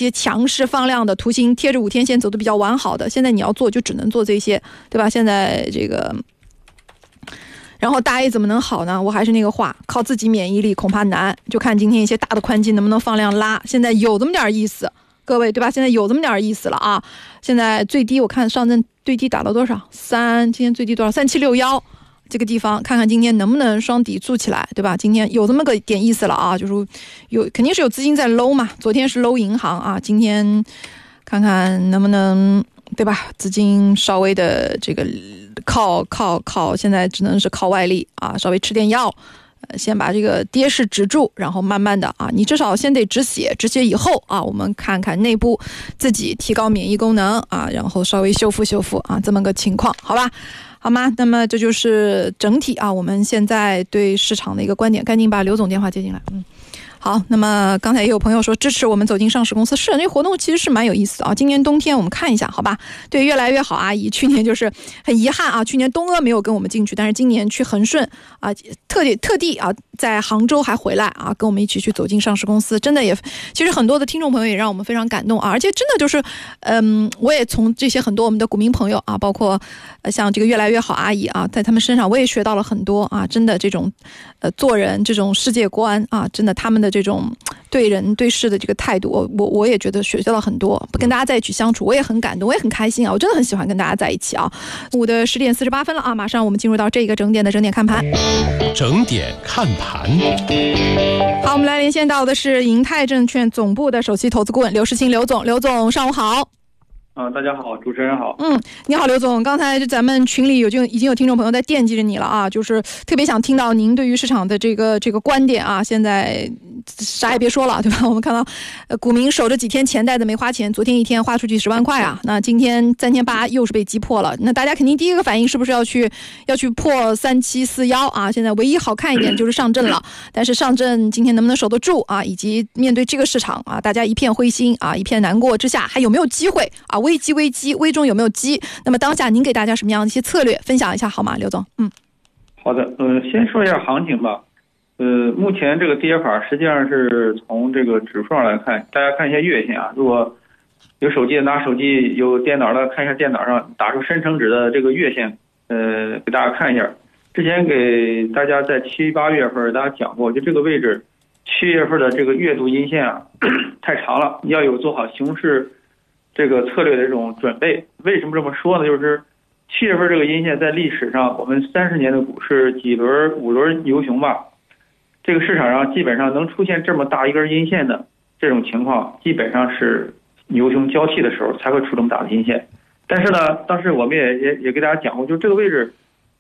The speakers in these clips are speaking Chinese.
些强势放量的图形贴着5天线走的比较完好的，现在你要做就只能做这些，对吧？现在这个。然后大 A 怎么能好呢？我还是那个话，靠自己免疫力恐怕难，就看今天一些大的宽基能不能放量拉。现在有这么点意思，各位对吧？现在有这么点意思了啊！现在最低我看上证最低打到多少？今天最低多少？3761这个地方，看看今天能不能双底筑起来，对吧？今天有这么个点意思了啊，就是肯定是有资金在搂嘛。昨天是搂银行啊，今天看看能不能。对吧？资金稍微的这个靠，现在只能是靠外力啊，稍微吃点药，先把这个跌势止住，然后慢慢的啊，你至少先得止血以后啊，我们看看内部自己提高免疫功能啊，然后稍微修复啊，这么个情况，好吧？好吗？那么这就是整体啊，我们现在对市场的一个观点。赶紧把刘总电话接进来。好，那么刚才也有朋友说支持我们走进上市公司，是那活动其实是蛮有意思的啊。今年冬天我们看一下，好吧？对，越来越好阿姨，去年就是很遗憾啊，去年东阿没有跟我们进去，但是今年去恒顺啊，特地啊，在杭州还回来啊，跟我们一起去走进上市公司，真的也，其实很多的听众朋友也让我们非常感动啊，而且真的就是，我也从这些很多我们的股民朋友啊，包括像这个越来越好阿姨啊，在他们身上我也学到了很多啊，真的这种做人这种世界观啊，真的他们的这种对人对事的这个态度，我也觉得学到了很多。跟大家在一起相处，我也很感动，我也很开心啊！我真的很喜欢跟大家在一起啊。午的10点48分了啊，马上我们进入到这个整点看盘。 整点看盘。 好，我们来连线到的是银泰证券总部的首席投资顾问刘世清刘总，刘总上午好。 大家好，主持人好。 你好，刘总。刚才咱们群里已经有听众朋友在惦记着你了啊，就是特别想听到您对于市场的这个观点啊。现在啥也别说了，对吧？我们看到，股民守着几天钱袋子没花钱，昨天一天花出去10万块啊。那今天3800又是被击破了，那大家肯定第一个反应是不是要去破3741啊？现在唯一好看一点就是上证了，但是上证今天能不能守得住啊？以及面对这个市场啊，大家一片灰心啊，一片难过之下，还有没有机会啊？危机，危中有没有机？那么当下您给大家什么样的一些策略分享一下好吗，刘总？ 好的，先说一下行情吧。目前这个跌法实际上是从这个指数上来看，大家看一下月线啊。如果有手机的拿手机，有电脑的看一下电脑上打出深成指的这个月线，给大家看一下。之前给大家在7、8月份大家讲过，就这个位置，7月份的这个月度阴线啊太长了，要有做好熊市这个策略的这种准备。为什么这么说呢？就是7月份这个阴线在历史上，我们30年的股市5轮牛熊吧，这个市场上基本上能出现这么大一根阴线的这种情况，基本上是牛熊交替的时候才会出这么大的阴线。但是呢，当时我们也给大家讲过，就这个位置，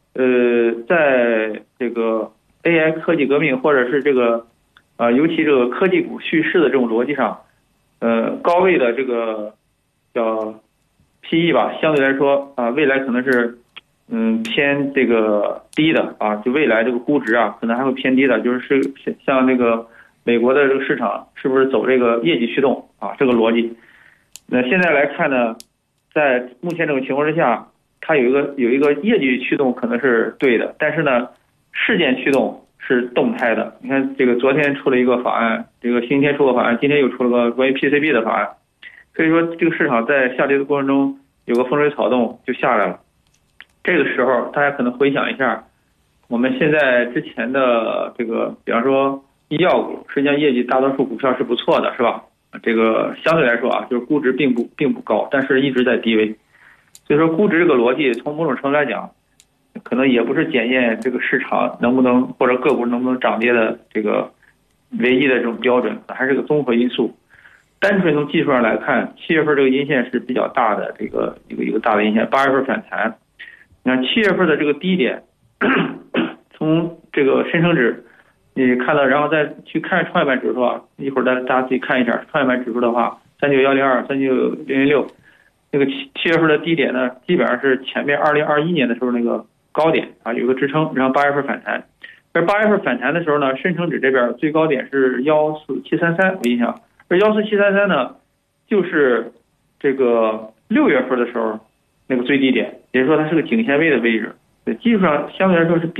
在这个 AI 科技革命或者是这个尤其这个科技股蓄势的这种逻辑上，高位的这个叫 PE 吧，相对来说未来可能是偏这个低的啊，就未来这个估值啊可能还会偏低的，就是像那个美国的这个市场是不是走这个业绩驱动啊这个逻辑。那现在来看呢，在目前这种情况之下，它有一个业绩驱动可能是对的，但是呢事件驱动是动态的。你看这个昨天出了一个法案，这个星期天出个法案，今天又出了个关于 PCB 的法案，所以说这个市场在下跌的过程中有个风吹草动就下来了。这个时候大家可能回想一下，我们现在之前的这个比方说医药股，实际上业绩大多数股票是不错的，是吧？这个相对来说啊，就是估值并不高，但是一直在低位。所以说估值这个逻辑从某种程度来讲，可能也不是检验这个市场能不能或者个股能不能涨跌的这个唯一的这种标准，还是个综合因素。单纯从技术上来看，7月份这个阴线是比较大的，这个一个大的阴线，8月份反弹。你看7月份的这个低点，从这个深成指你看到，然后再去看创业板指数啊，一会儿大家自己看一下创业板指数的话，39102、39006，那个7月份的低点呢，基本上是前面2021年的时候那个高点啊，有个支撑，然后8月份反弹。而8月份反弹的时候呢，深成指这边最高点是14733，我印象，而14733呢，就是这个6月份的时候那个最低点，也就是说它是个颈线位的位置，技术上相对来说是比